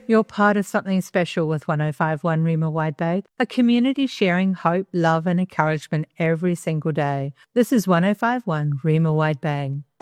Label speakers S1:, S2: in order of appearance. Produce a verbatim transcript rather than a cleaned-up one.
S1: You're part of something special with one oh five one Rima Wide Bay, a community sharing hope, love, and encouragement every single day. This is one oh five one Rima Wide Bay.